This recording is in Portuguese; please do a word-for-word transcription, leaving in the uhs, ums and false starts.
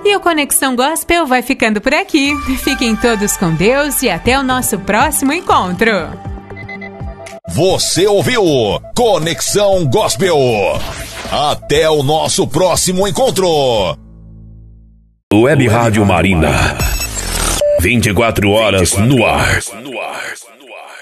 E o Conexão Gospel vai ficando por aqui. Fiquem todos com Deus e até o nosso próximo encontro. Você ouviu Conexão Gospel. Até o nosso próximo encontro. Web Rádio Marinda. vinte e quatro horas no ar.